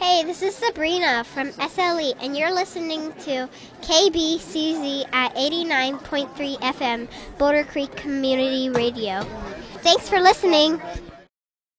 Hey, this is Sabrina from SLE, and you're listening to KBCZ at 89.3 FM, Boulder Creek Community Radio. Thanks for listening.